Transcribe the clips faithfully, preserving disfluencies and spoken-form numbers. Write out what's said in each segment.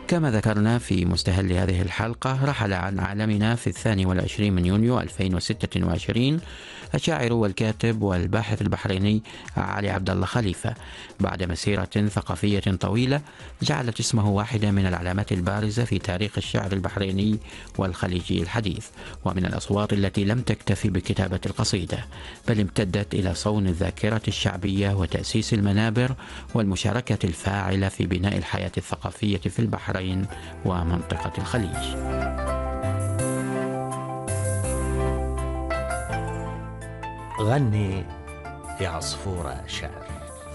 كما ذكرنا في مستهل هذه الحلقة، رحل عن عالمنا في الثاني والعشرين من يونيو ألفين وستة وعشرين الشاعر والكاتب والباحث البحريني علي عبد الله خليفة، بعد مسيرة ثقافية طويلة جعلت اسمه واحدة من العلامات البارزة في تاريخ الشعر البحريني والخليجي الحديث، ومن الأصوات التي لم تكتفي بكتابة القصيدة بل امتدت إلى صون الذاكرة الشعبية وتأسيس المنابر والمشاركة الفاعلة في بناء الحياة الثقافية في البحرين ومنطقة الخليج. غني يا عصفورة شعر،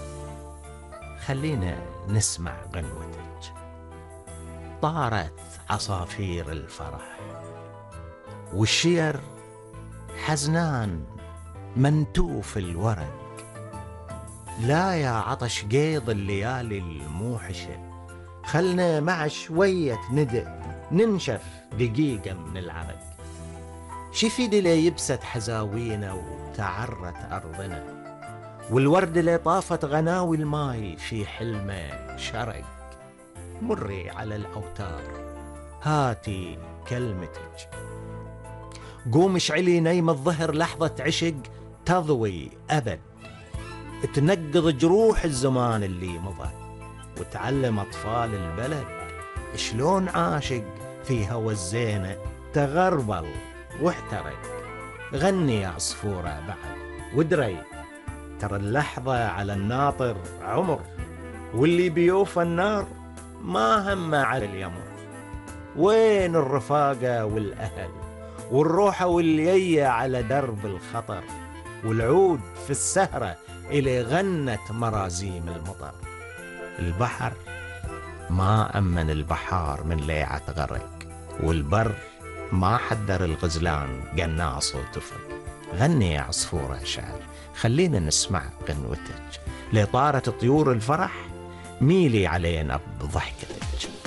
خلينا نسمع غنوتك. طارت عصافير الفرح والشير حزنان منتوف الورق، لا يا عطش قيض الليالي الموحشة، خلنا مع شوية ندى ننشف دقيقة من العرق. شفيد لي يبست حزاوينا وتعرت أرضنا، والورد اللي طافت غناوي الماي في حلمه شرق. مري على الأوتار هاتي كلمتك، قوم اشعلي نيم الظهر لحظة عشق تضوي أبد، تنقض جروح الزمان اللي مضى، وتعلم أطفال البلد شلون عاشق في هوى الزينة تغربل واحترق. غني يا عصفورة بعد ودري، ترى اللحظة على الناطر عمر، واللي بيوفى النار ما هم على اليمر. وين الرفاقة والأهل والروحة واليية على درب الخطر، والعود في السهرة اللي غنت مرازيم المطر. البحر ما أمن البحار من ليعة غرق، والبر ما حذر الغزلان قناص وتفل. غني يا عصفورة شعر، خلينا نسمع غنوتك. لطارت طيور الفرح ميلي علينا بضحكتك.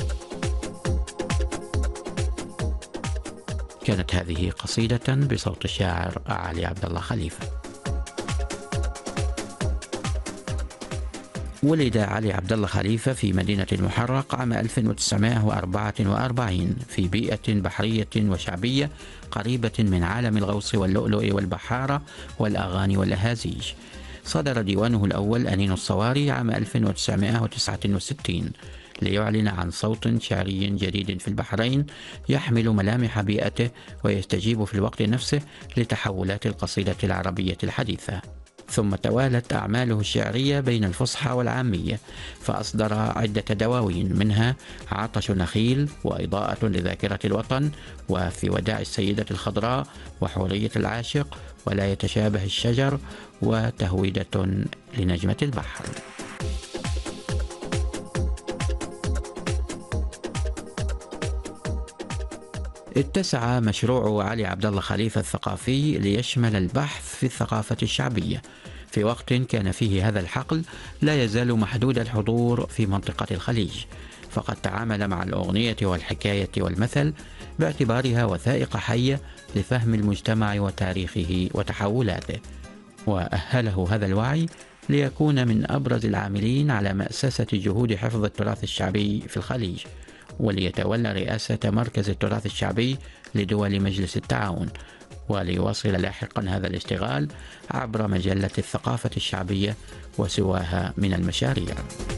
كانت هذه قصيدة بصوت الشاعر علي عبد الله خليفة. ولد علي عبد الله خليفة في مدينة المحرق عام ألف وتسعمائة وأربعة وأربعين في بيئة بحرية وشعبية قريبة من عالم الغوص واللؤلؤ والبحارة والأغاني والأهازيج. صدر ديوانه الأول أنين الصواري عام ألف وتسعمائة وتسعة وستين ليعلن عن صوت شعري جديد في البحرين يحمل ملامح بيئته ويستجيب في الوقت نفسه لتحولات القصيدة العربية الحديثة. ثم توالت أعماله الشعرية بين الفصحى والعامية، فأصدر عدة دواوين، منها عطش نخيل، وإضاءة لذاكرة الوطن، وفي وداع السيدة الخضراء، وحورية العاشق، ولا يتشابه الشجر، وتهويدة لنجمة البحر. اتسع مشروع علي عبد الله خليفة الثقافي ليشمل البحث في الثقافة الشعبية في وقت كان فيه هذا الحقل لا يزال محدود الحضور في منطقة الخليج، فقد تعامل مع الأغنية والحكاية والمثل باعتبارها وثائق حية لفهم المجتمع وتاريخه وتحولاته، وأهله هذا الوعي ليكون من أبرز العاملين على مأسسة جهود حفظ التراث الشعبي في الخليج، وليتولى رئاسة مركز التراث الشعبي لدول مجلس التعاون، وليواصل لاحقا هذا الاشتغال عبر مجلة الثقافة الشعبية وسواها من المشاريع.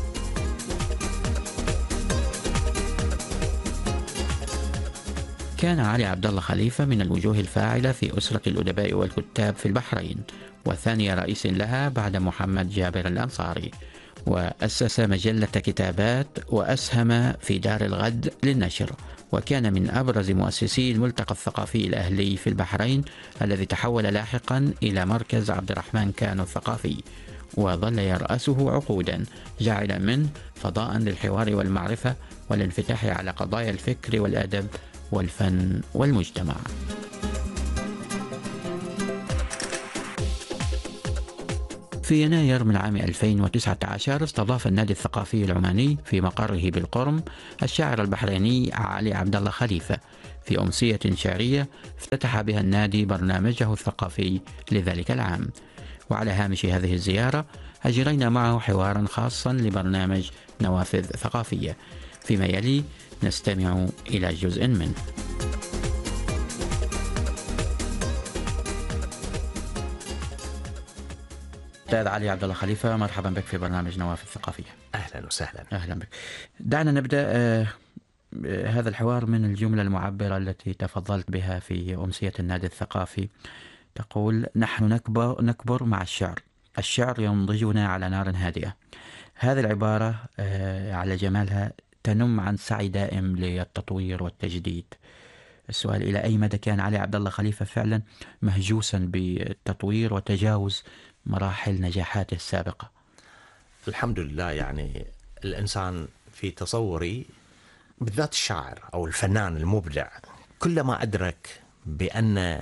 كان علي عبد الله خليفة من الوجوه الفاعلة في أسرة الأدباء والكتاب في البحرين، وثاني رئيس لها بعد محمد جابر الأنصاري، وأسس مجلة كتابات وأسهم في دار الغد للنشر، وكان من أبرز مؤسسي الملتقى الثقافي الأهلي في البحرين الذي تحول لاحقا إلى مركز عبد الرحمن كانو الثقافي، وظل يرأسه عقودا، جاعلا منه فضاء للحوار والمعرفة والانفتاح على قضايا الفكر والأدب والفن والمجتمع. في يناير من عام ألفين وتسعة عشر استضاف النادي الثقافي العماني في مقره بالقرم الشاعر البحريني علي عبد الله خليفة في أمسية شعرية افتتح بها النادي برنامجه الثقافي لذلك العام. وعلى هامش هذه الزيارة أجرينا معه حوارا خاصا لبرنامج نوافذ ثقافية. فيما يلي نستمع إلى جزء منه. أستاذ علي عبد الله خليفة، مرحبا بك في برنامج نوافذ ثقافية. أهلا وسهلا. أهلا بك. دعنا نبدأ آه هذا الحوار من الجملة المعبرة التي تفضلت بها في أمسية النادي الثقافي. تقول: نحن نكبر, نكبر مع الشعر، الشعر ينضجنا على نار هادئة. هذه العبارة آه على جمالها تنم عن سعي دائم للتطوير والتجديد. السؤال: إلى أي مدى كان علي عبد الله خليفة فعلا مهجوسا بالتطوير وتجاوز مراحل نجاحاته السابقة؟ الحمد لله. يعني الإنسان في تصوري بالذات الشاعر أو الفنان المبدع كلما أدرك بأن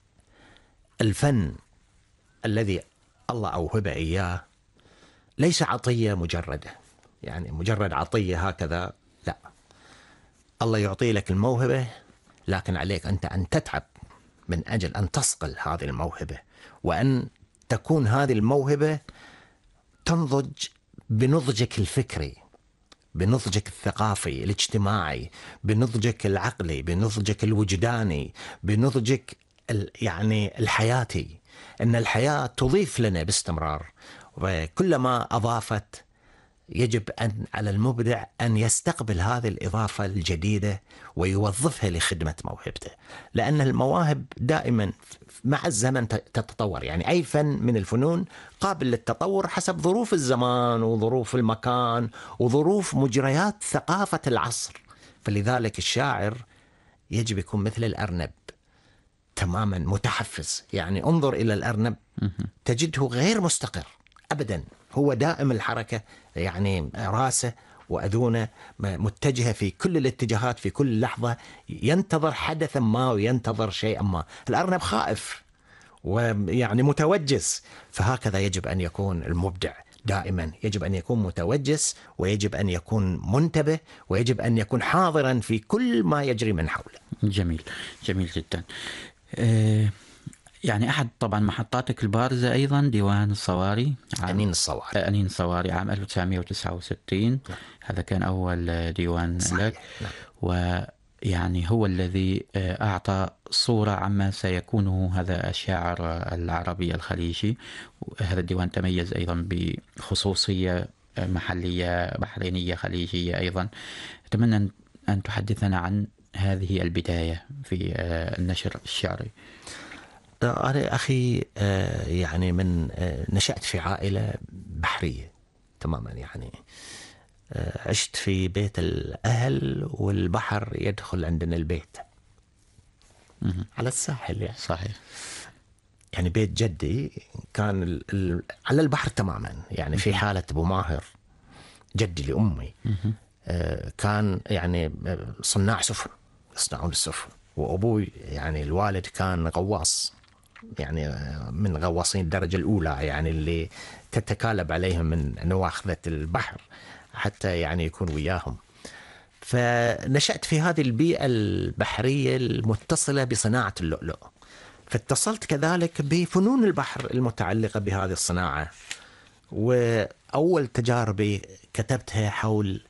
الفن الذي الله أوهبه إياه ليس عطية مجردة، يعني مجرد عطية هكذا، لا، الله يعطي لك الموهبة لكن عليك أنت أن تتعب من أجل أن تصقل هذه الموهبة، وأن تكون هذه الموهبة تنضج بنضجك الفكري، بنضجك الثقافي الاجتماعي، بنضجك العقلي، بنضجك الوجداني، بنضجك يعني الحياتي. أن الحياة تضيف لنا باستمرار، وكلما أضافت يجب أن على المبدع أن يستقبل هذه الإضافة الجديدة ويوظفها لخدمة موهبته، لأن المواهب دائما مع الزمن تتطور. يعني أي فن من الفنون قابل للتطور حسب ظروف الزمان وظروف المكان وظروف مجريات ثقافة العصر. فلذلك الشاعر يجب يكون مثل الأرنب تماما متحفز. يعني انظر إلى الأرنب تجده غير مستقر أبدا، هو دائم الحركة، يعني راسه وأذونه متجهة في كل الاتجاهات في كل لحظة، ينتظر حدثا ما وينتظر شيئا ما. الأرنب خائف ويعني متوجس، فهكذا يجب أن يكون المبدع دائما، يجب أن يكون متوجس ويجب أن يكون منتبه ويجب أن يكون حاضرا في كل ما يجري من حوله. جميل، جميل جدا. أه يعني أحد طبعا محطاتك البارزة أيضا ديوان الصواري، أنين الصواري. أنين الصواري عام ألف وتسعمائة وتسعة وستين. نعم. هذا كان أول ديوان صحيح. لك. نعم. ويعني هو الذي أعطى صورة عما سيكون هذا الشاعر العربي الخليجي. هذا الديوان تميز أيضا بخصوصية محلية بحرينية خليجية أيضا. أتمنى أن تحدثنا عن هذه البداية في النشر الشعري. أنا أخي يعني من نشأت في عائلة بحرية تماما، يعني عشت في بيت الأهل والبحر يدخل عندنا البيت على الساحل يعني. صحيح. يعني بيت جدي كان ال ال على البحر تماما، يعني في حالة أبو ماهر جدي لأمي كان يعني صناع سفن، يصنعون السفن، وأبوي يعني الوالد كان غواص، يعني من غواصين الدرجة الأولى، يعني اللي تتكالب عليهم من نواخذة البحر حتى يعني يكون وياهم. فنشأت في هذه البيئة البحرية المتصلة بصناعة اللؤلؤ، فاتصلت كذلك بفنون البحر المتعلقة بهذه الصناعة. وأول تجاربي كتبتها حول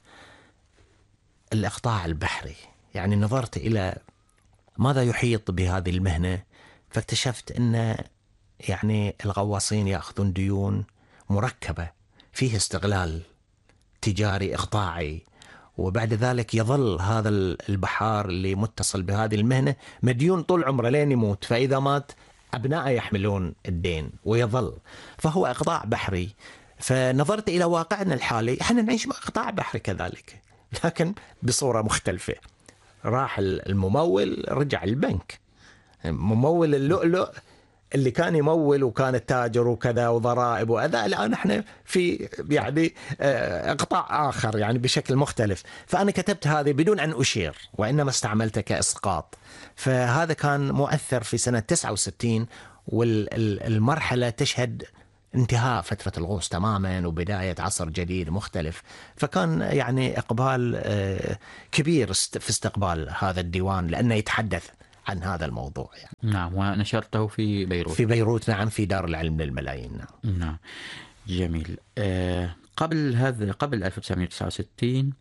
الإقطاع البحري، يعني نظرت إلى ماذا يحيط بهذه المهنة، فاكتشفت أن يعني الغواصين يأخذون ديون مركبة فيه استغلال تجاري إقطاعي، وبعد ذلك يظل هذا البحار اللي متصل بهذه المهنة مديون طول عمره لين يموت، فإذا مات أبنائه يحملون الدين ويظل، فهو إقطاع بحري. فنظرت إلى واقعنا الحالي، احنا نعيش مع إقطاع بحري كذلك لكن بصورة مختلفة. راح الممول رجع البنك، ممول اللؤلؤ اللي كان يمول وكان التاجر وكذا وضرائب وأذى، الآن احنا في يعني إقطاع آخر يعني بشكل مختلف. فأنا كتبت هذه بدون أن أشير وإنما استعملتها كإسقاط. فهذا كان مؤثر في سنة تسعة وستين، والمرحلة تشهد انتهاء فترة الغوص تماما وبداية عصر جديد مختلف. فكان يعني إقبال كبير في استقبال هذا الديوان لأنه يتحدث عن هذا الموضوع يعني. نعم. ونشرته في بيروت. في بيروت نعم، في دار العلم للملايين. نعم. نعم. جميل. آه، قبل هذا قبل ألف وتسعمائة وتسعة وستين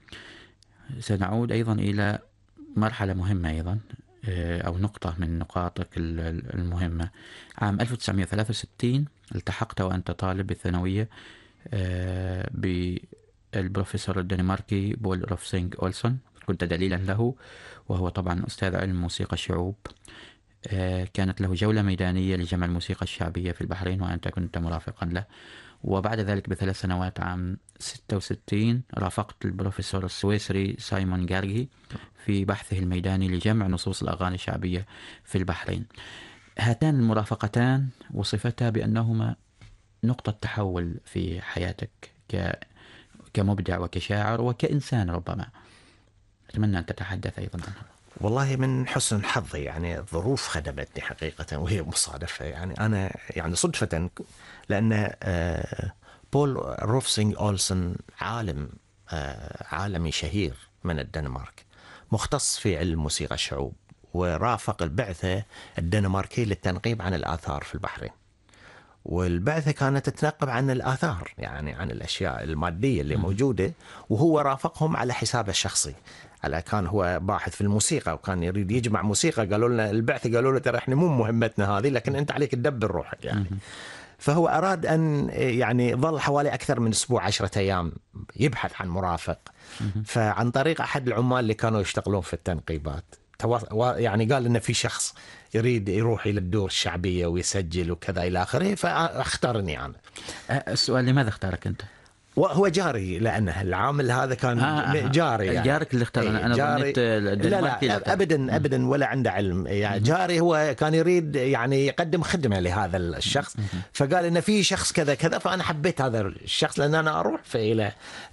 سنعود أيضا إلى مرحلة مهمة أيضا، آه، أو نقطة من نقاطك ال- ال- المهمة. عام ألف وتسعمائة وثلاثة وستين التحقت وأنت طالب بالثانوية آه، بالبروفيسور الدنماركي بول روفسينغ أولسون، كنت دليلا له، وهو طبعا أستاذ علم موسيقى الشعوب. آه، كانت له جولة ميدانية لجمع الموسيقى الشعبية في البحرين وأنت كنت مرافقا له. وبعد ذلك بثلاث سنوات عام ستة وستين رافقت البروفيسور السويسري سايمون جارجي في بحثه الميداني لجمع نصوص الأغاني الشعبية في البحرين. هاتان المرافقتان وصفتا بأنهما نقطة تحول في حياتك ك... كمبدع وكشاعر وكإنسان ربما. أتمنى أن تتحدث أيضا عنها. والله من حسن حظي يعني الظروف خدمتني حقيقة، وهي مصادفة يعني أنا يعني صدفة، لأن آه، بول روفسينغ أولسون عالم آه، عالمي شهير من الدنمارك، مختص في علم موسيقى الشعوب، ورافق البعثة الدنماركية للتنقيب عن الآثار في البحرين. والبعثة كانت تتنقب عن الآثار، يعني عن الأشياء المادية اللي موجودة، وهو رافقهم على حسابه الشخصي. على كان هو باحث في الموسيقى وكان يريد يجمع موسيقى. قالوا لنا البعثة، قالوا له ترى احنا مو مهمتنا هذه، لكن انت عليك تدبر روحك يعني. فهو أراد أن يعني ظل حوالي أكثر من أسبوع عشرة أيام يبحث عن مرافق. فعن طريق أحد العمال اللي كانوا يشتغلون في التنقيبات يعني قال إن في شخص يريد يروح إلى الدور الشعبية ويسجل وكذا إلى آخره، فاختارني أنا. السؤال لماذا اختارك أنت؟ وهو جاري، لأنه العامل هذا كان آه آه جاري يعني. جارك اللي اختار. أنا ظنيت لا لا أبدا أبدا ولا عنده علم يعني. جاري هو كان يريد يعني يقدم خدمة لهذا الشخص، فقال إن في شخص كذا كذا، فأنا حبيت هذا الشخص لأن أنا أروح في إلى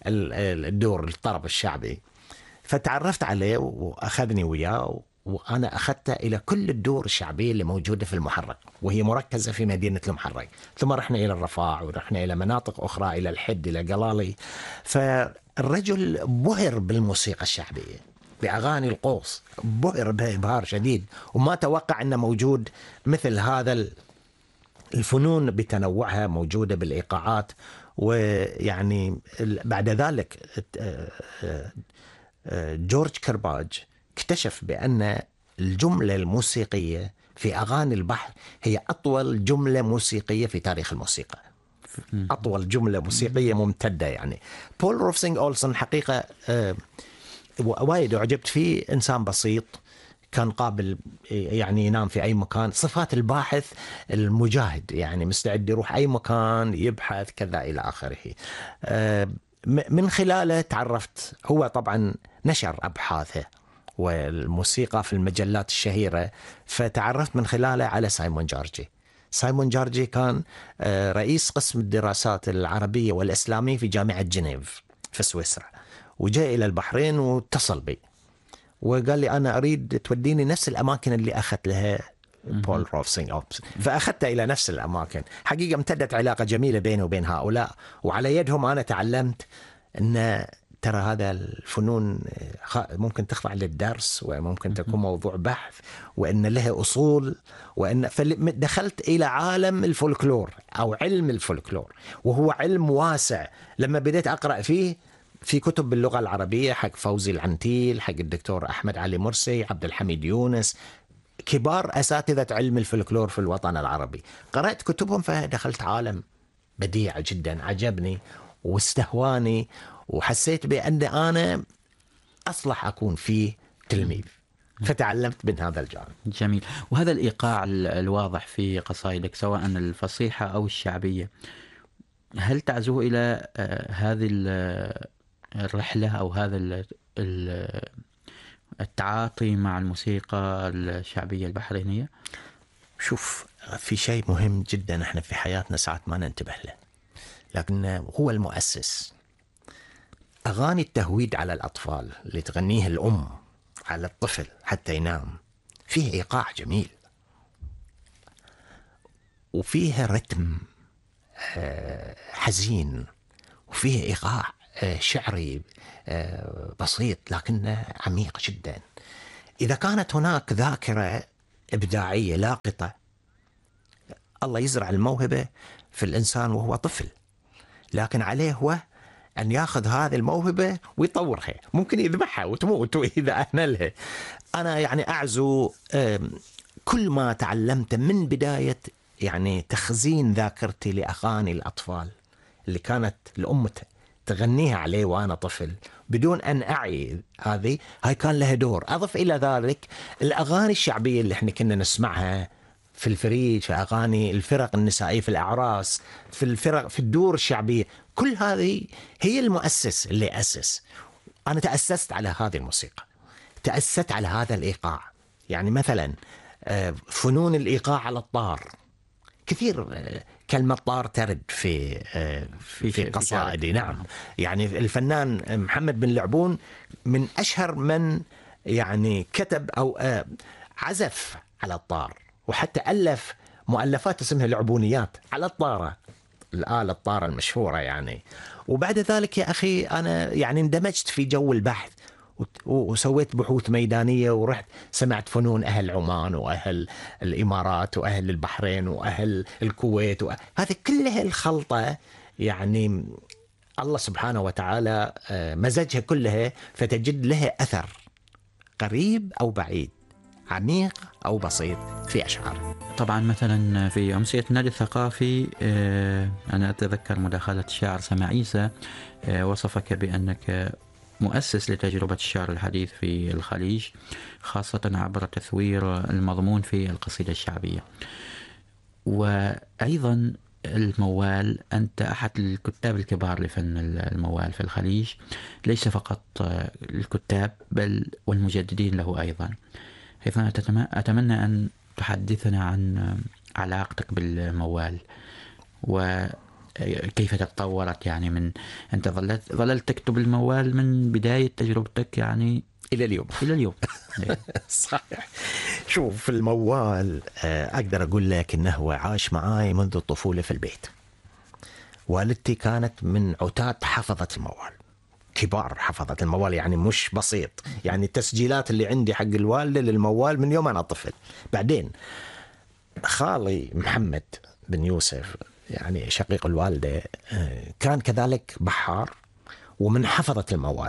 الدور الطرب الشعبي. فتعرفت عليه وأخذني وياه، وأنا أخذته إلى كل الدور الشعبية اللي موجودة في المحرق، وهي مركزة في مدينة المحرق. ثم رحنا إلى الرفاع ورحنا إلى مناطق أخرى، إلى الحد، إلى قلالي. فالرجل بهر بالموسيقى الشعبية، بأغاني القوس، بهر به إبهار شديد، وما توقع أنه موجود مثل هذا الفنون بتنوعها موجودة بالإيقاعات. ويعني بعد ذلك جورج كرباج اكتشف بأن الجملة الموسيقية في أغاني البحر هي أطول جملة موسيقية في تاريخ الموسيقى، أطول جملة موسيقية ممتدة يعني. بول روفسينغ أولسون حقيقة وايد أعجبت فيه، إنسان بسيط كان قابل يعني ينام في أي مكان. صفات الباحث المجاهد يعني، مستعد يروح أي مكان يبحث كذا إلى آخره. من خلاله تعرفت، هو طبعا نشر أبحاثه والموسيقى في المجلات الشهيرة، فتعرفت من خلاله على سايمون جارجي. سايمون جارجي كان رئيس قسم الدراسات العربية والإسلامية في جامعة جنيف في سويسرا، وجاء إلى البحرين واتصل بي وقال لي أنا أريد توديني نفس الأماكن اللي أخذت لها بول روفسينغ أولسون. فأخذت إلى نفس الأماكن. حقيقة امتدت علاقة جميلة بيني وبين هؤلاء، وعلى يدهم أنا تعلمت أن ترى هذا الفنون ممكن تخضع للدرس، وممكن تكون موضوع بحث، وأن له أصول، وأن دخلت إلى عالم الفولكلور أو علم الفولكلور، وهو علم واسع. لما بديت أقرأ فيه في كتب باللغة العربية حق فوزي العنتيل، حق الدكتور أحمد علي مرسي، عبد الحميد يونس، كبار أساتذة علم الفولكلور في الوطن العربي، قرأت كتبهم فدخلت عالم بديع جدا، عجبني واستهواني، وحسيت بأن أنا أصلح أكون فيه تلميذ، فتعلمت من هذا الجانب. جميل. وهذا الإيقاع الواضح في قصائدك سواء الفصيحة أو الشعبية، هل تعزو إلى هذه الرحلة أو هذا التعاطي مع الموسيقى الشعبية البحرينية؟ شوف، في شيء مهم جدا احنا في حياتنا ساعات ما ننتبه له، لكن هو المؤسس. أغاني التهويد على الأطفال اللي تغنيه الأم على الطفل حتى ينام، فيه إيقاع جميل، وفيه رتم حزين، وفيه إيقاع شعري بسيط لكنه عميق جدا. إذا كانت هناك ذاكرة إبداعية لاقطة، الله يزرع الموهبة في الإنسان وهو طفل، لكن عليه هو أن يأخذ هذه الموهبة ويطورها، ممكن يذبحها وتموت إذا أهملها. أنا يعني أعزو كل ما تعلمت من بداية يعني تخزين ذاكرتي لأغاني الأطفال اللي كانت الأم تغنيها عليه وأنا طفل بدون أن أعي هذه، هاي كان لها دور. أضف إلى ذلك الأغاني الشعبية اللي احنا كنا نسمعها في الفريج، في أغاني الفرق النسائية في الأعراس، في الفرق في الدور الشعبية، كل هذه هي المؤسس اللي أسس. أنا تأسست على هذه الموسيقى، تأسست على هذا الإيقاع. يعني مثلا فنون الإيقاع على الطار، كثير كلمة طار ترد في في, في قصائدي. نعم، يعني الفنان محمد بن لعبون من أشهر من يعني كتب أو عزف على الطار، وحتى ألف مؤلفات اسمها لعبونيات على الطارة، الآلة الطارة المشهورة يعني. وبعد ذلك يا أخي أنا يعني اندمجت في جو البحث وسويت بحوث ميدانية، ورحت سمعت فنون أهل عمان وأهل الإمارات وأهل البحرين وأهل الكويت، هذه كلها الخلطة يعني الله سبحانه وتعالى مزجها كلها، فتجد لها أثر قريب أو بعيد، عميق أو بسيط في أشعار. طبعا مثلا في أمسية النادي الثقافي أنا أتذكر مداخلة الشاعر سما عيسى، وصفك بأنك مؤسس لتجربة الشعر الحديث في الخليج، خاصة عبر تثوير المضمون في القصيدة الشعبية. وأيضا الموال، أنت أحد الكتاب الكبار لفن الموال في الخليج، ليس فقط الكتاب بل والمجددين له أيضا. حيث أتمنى أن تحدثنا عن علاقتك بالموال وكيف تطورت، يعني من أنت ظلت ظللت تكتب الموال من بداية تجربتك يعني إلى اليوم إلى اليوم. صحيح. شوف الموال أقدر أقول لك إنه عاش معاي منذ الطفولة في البيت. والدتي كانت من عتاد حفظة الموال، كبار حفظة الموال، يعني مش بسيط. يعني التسجيلات اللي عندي حق الوالدة للموال من يوم أنا طفل. بعدين خالي محمد بن يوسف يعني شقيق الوالدة كان كذلك بحار ومن حفظة الموال.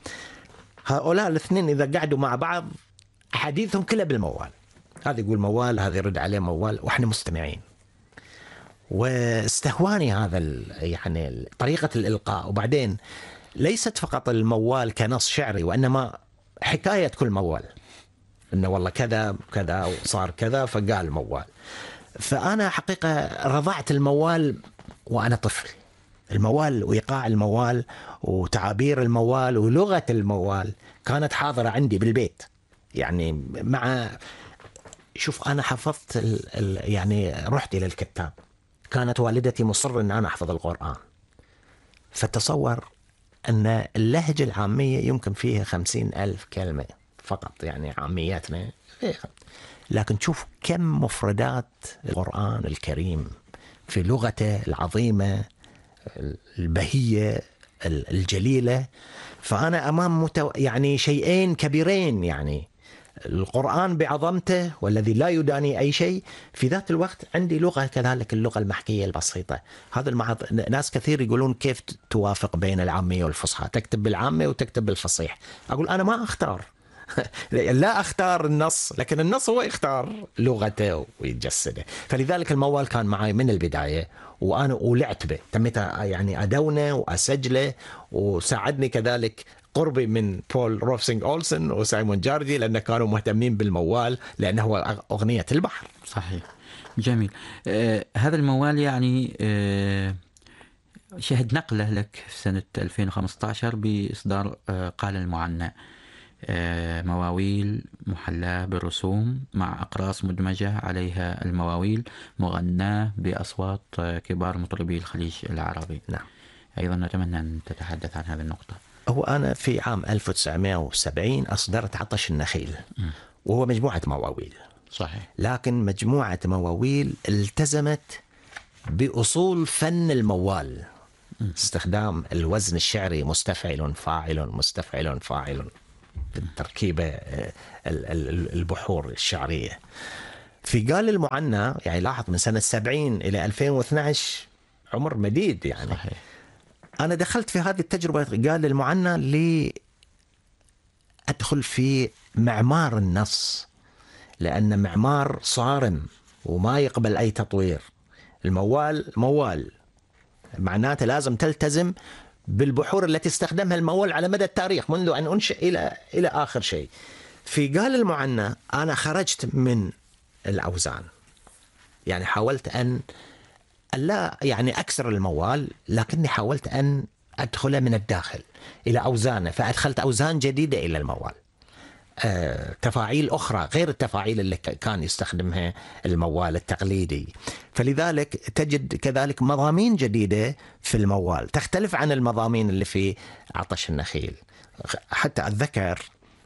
هؤلاء الاثنين إذا قعدوا مع بعض حديثهم كله بالموال، هذا يقول موال، هذا يرد عليه موال، وإحنا مستمعين. واستهواني هذا يعني طريقة الإلقاء. وبعدين ليست فقط الموال كنص شعري، وإنما حكاية كل موال، إنه والله كذا كذا وصار كذا فقال موال. فأنا حقيقة رضعت الموال وأنا طفل. الموال وإيقاع الموال وتعابير الموال ولغة الموال كانت حاضرة عندي بالبيت. يعني مع شوف أنا حفظت ال... ال... يعني رحت إلى الكتاب، كانت والدتي مصرة أن أنا أحفظ القرآن. فتصور أن اللهجة العامية يمكن فيها خمسين ألف كلمة فقط، يعني عامياتنا، لكن شوف كم مفردات القرآن الكريم في لغته العظيمة البهية الجليلة. فأنا أمام متو... يعني شيئين كبيرين، يعني القرآن بعظمته والذي لا يداني أي شيء، في ذات الوقت عندي لغة كذلك اللغة المحكية البسيطة. هذا المعض... ناس كثير يقولون كيف توافق بين العامية والفصحى، تكتب بالعامة وتكتب بالفصيح. أقول أنا ما أختار لا أختار النص، لكن النص هو يختار لغته ويتجسده. فلذلك الموال كان معي من البداية، وأنا أولعت به، تميت يعني أدونه وأسجله، وساعدني كذلك قربي من بول روفسينغ أولسن وسايمون جارجي، لأن كانوا مهتمين بالموال، لأنه هو أغنية البحر. صحيح، جميل. آه هذا الموال يعني آه شهد نقله لك في سنة ألفين وخمسة عشر بإصدار آه قال المعنى، آه مواويل محلاة بالرسوم مع أقراص مدمجة عليها المواويل مغناة بأصوات آه كبار مطربي الخليج العربي. نعم. أيضا نتمنى أن تتحدث عن هذه النقطة. هو أنا في عام ألف وتسعمائة وسبعين أصدرت عطش النخيل، م. وهو مجموعة مواويل. صحيح. لكن مجموعة مواويل التزمت بأصول فن الموال، م. استخدام الوزن الشعري، مستفعل فاعل مستفعل فاعل، بالتركيبة البحور الشعرية. في قال المعنى يعني لاحظ من سنة سبعين إلى ألفين واثني عشر عمر مديد يعني. صحيح. أنا دخلت في هذه التجربة، قال المعنى لي أدخل في معمار النص، لأن معمار صارم وما يقبل أي تطوير. الموال موال، معناته لازم تلتزم بالبحور التي استخدمها الموال على مدى التاريخ منذ أن أنشئ إلى إلى آخر شيء. في قال المعنى أنا خرجت من الأوزان، يعني حاولت أن لا يعني أكسر الموال، لكني حاولت أن أدخل من الداخل إلى أوزانه، فأدخلت أوزان جديدة إلى الموال، آه، تفاعيل أخرى غير التفاعيل اللي كان يستخدمها الموال التقليدي. فلذلك تجد كذلك مضامين جديدة في الموال تختلف عن المضامين اللي في عطش النخيل. حتى أتذكر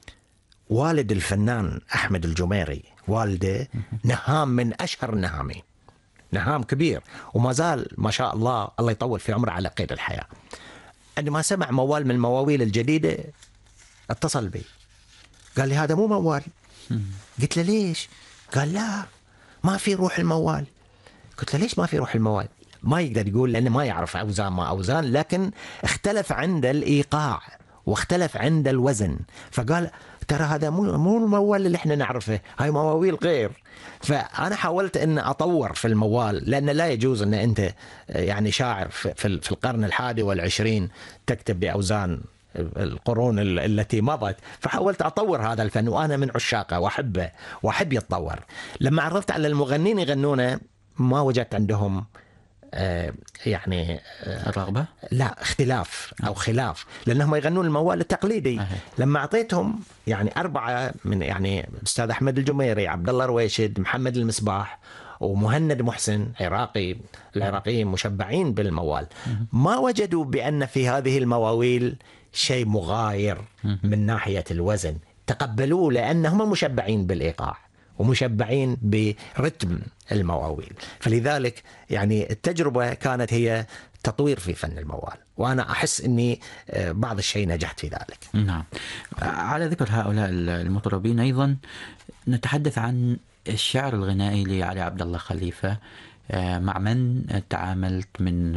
والد الفنان أحمد الجميري، والده نهام من أشهر النهامين، نهام كبير وما زال ما شاء الله الله يطول في عمره على قيد الحياة. عندما سمع موال من المواويل الجديدة اتصل بي، قال لي هذا مو موال. قلت له ليش؟ قال لا ما في روح الموال. قلت له ليش ما في روح الموال؟ ما يقدر يقول لأنه ما يعرف أوزان ما أوزان، لكن اختلف عند الإيقاع واختلف عند الوزن. فقال ترى هذا مو مو الموال اللي احنا نعرفه، هاي مواويل غير. فأنا حاولت أن أطور في الموال، لأن لا يجوز أن أنت يعني شاعر في في القرن الحادي والعشرين تكتب بأوزان القرون التي مضت. فحاولت أطور هذا الفن وأنا من عشاقه وأحبه وأحب يتطور. لما عرفت على المغنين يغنونه ما وجدت عندهم آه يعني آه الرغبة؟ لا، اختلاف أو خلاف، لأنهم يغنون الموال التقليدي. أه. لما أعطيتهم يعني أربعة من يعني أستاذ أحمد الجميري، عبد الله رويشد، محمد المصباح ومهند محسن عراقي، العراقيين مشبعين بالموال، ما وجدوا بأن في هذه المواويل شيء مغاير من ناحية الوزن. تقبلوه لأنهم مشبعين بالإيقاع ومشبعين برتم المواويل. فلذلك يعني التجربة كانت هي تطوير في فن الموال، وأنا أحس أني بعض الشيء نجحت في ذلك. نعم. على ذكر هؤلاء المطربين أيضا نتحدث عن الشعر الغنائي لعلي عبد الله خليفة. مع من تعاملت من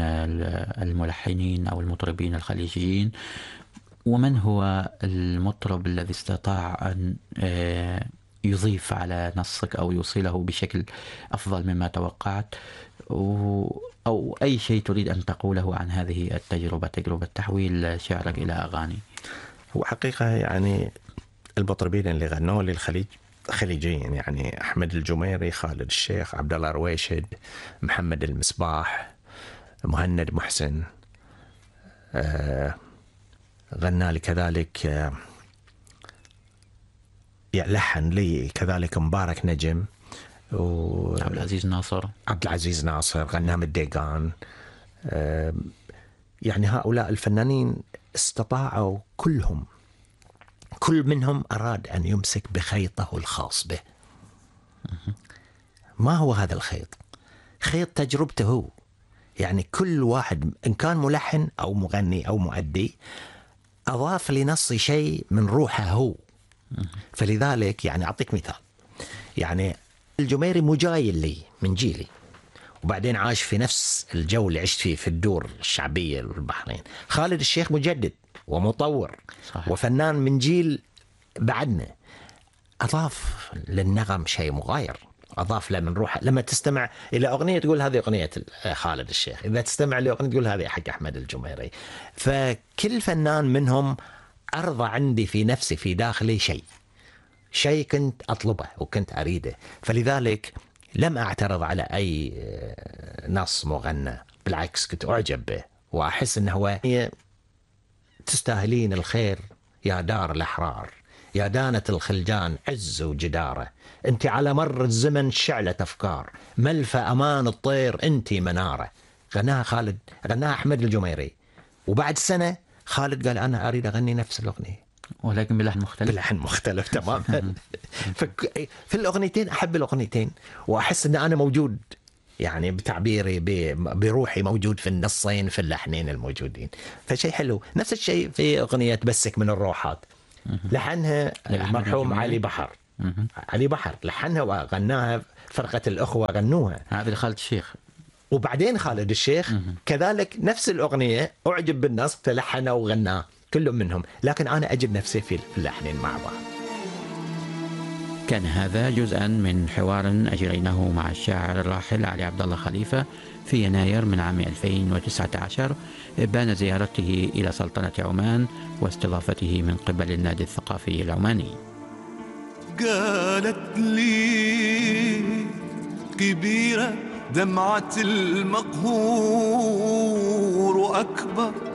الملحنين أو المطربين الخليجيين، ومن هو المطرب الذي استطاع أن يضيف على نصك أو يوصله بشكل أفضل مما توقعت، أو أي شيء تريد أن تقوله عن هذه التجربة، تجربة تحويل شعرك إلى أغاني؟ هو حقيقة يعني المطربين اللي غنوا للخليج خليجيين، يعني أحمد الجميري، خالد الشيخ، عبد الله رويشد، محمد المصباح، مهند محسن، آه غنى لي كذلك، آه لحن لي كذلك مبارك نجم، و عبد العزيز ناصر عبد العزيز ناصر غنى من الديقان. آه يعني هؤلاء الفنانين استطاعوا كلهم، كل منهم أراد أن يمسك بخيطه الخاص به. ما هو هذا الخيط؟ خيط تجربته هو. يعني كل واحد إن كان ملحن أو مغني أو مؤدي أضاف لنص شيء من روحه هو. فلذلك يعني أعطيك مثال، يعني الجميري مجايل لي من جيلي، وبعدين عاش في نفس الجو اللي عشت فيه في الدور الشعبية والبحرين. خالد الشيخ مجدد ومطور، صحيح، وفنان من جيل بعدنا، أضاف للنغم شيء مغاير، أضاف له من روحه. لما تستمع إلى أغنية تقول هذه أغنية خالد الشيخ، إذا تستمع لأغنية تقول هذه حق أحمد الجميري. فكل فنان منهم أرضى عندي في نفسي في داخلي شيء شيء كنت أطلبه وكنت أريده. فلذلك لم أعترض على أي نص مغنى، بالعكس كنت أعجب به وأحس أنه هو تستاهلين الخير يا دار الأحرار، يا دانة الخلجان عز وجدارة، أنت على مر الزمن شعلة أفكار، ملفة أمان الطير أنت منارة. غناها خالد، غناها أحمد الجميري، وبعد سنة خالد قال أنا أريد أغني نفس الأغنية ولكن بلحن مختلف. بلحن مختلف تماما. في الأغنيتين أحب الأغنيتين، وأحس أن أنا موجود يعني بتعبيري بروحي موجود في النصين في اللحنين الموجودين، فشيء حلو. نفس الشيء في أغنية بسك من الروحات، لحنها المرحوم علي بحر. علي بحر لحنها وغناها فرقة الأخوة غنوها. هذه خالد الشيخ وبعدين خالد الشيخ كذلك نفس الأغنية أعجب بالنص فلحنه وغناه كل منهم، لكن أنا أجد نفسي في اللحنين مع بعض. كان هذا جزءا من حوار أجريناه مع الشاعر الراحل علي عبد الله خليفة في يناير من عام ألفين وتسعة عشر بان زيارته إلى سلطنة عمان واستضافته من قبل النادي الثقافي العماني. قالت لي كبيرة دمعة المقهور وأكبر